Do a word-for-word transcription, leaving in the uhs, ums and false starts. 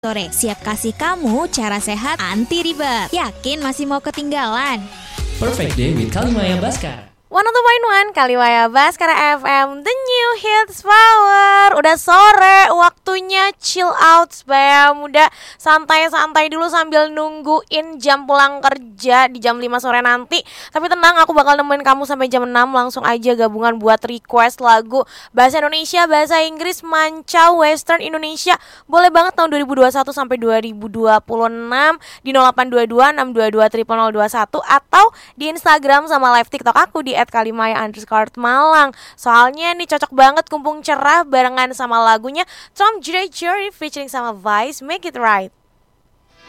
Sore, siap kasih kamu cara sehat anti ribet. Yakin masih mau ketinggalan? Perfect Day with Kalimaya Baskara. seratus dua koma satu Kalimaya Baskara F M, The New Hits Power. Udah sore, waktunya chill out supaya muda santai-santai dulu sambil nungguin jam pulang kerja di jam lima sore nanti. Tapi tenang, aku bakal nemenin kamu sampai jam enam. Langsung aja gabungan buat request lagu bahasa Indonesia, bahasa Inggris, manca, western, Indonesia. Boleh banget tahun dua ribu dua puluh satu sampai dua ribu dua puluh enam di nol delapan dua dua enam dua dua nol nol nol dua satu atau di Instagram sama live TikTok aku di et kalimaya underscore malang. Soalnya nih cocok banget kumpung cerah barengan sama lagunya Tom Jerry featuring sama Vice, Make It Right.